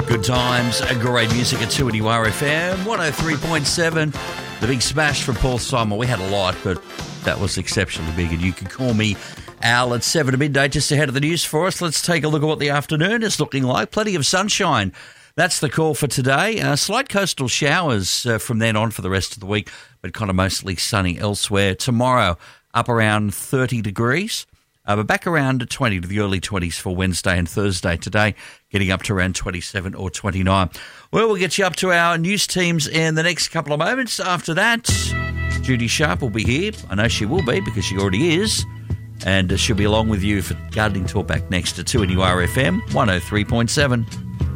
Good times, great music at 2 RFM, 103.7. The big smash from Paul Simon. We had a lot, but that was exceptionally big. And you can call me Al at 7 to midday, just ahead of the news for us. Let's take a look at what the afternoon is looking like. Plenty of sunshine. That's the call for today. Slight coastal showers from then on for the rest of the week, but kind of mostly sunny elsewhere. Tomorrow, up around 30 degrees. But back around 20 to the early 20s for Wednesday and Thursday today, getting up to around 27 or 29. Well, we'll get you up to our news teams in the next couple of moments. After that, Judy Sharp will be here. I know she will be because she already is. And she'll be along with you for Gardening Talk back next to 2 RFM 103.7.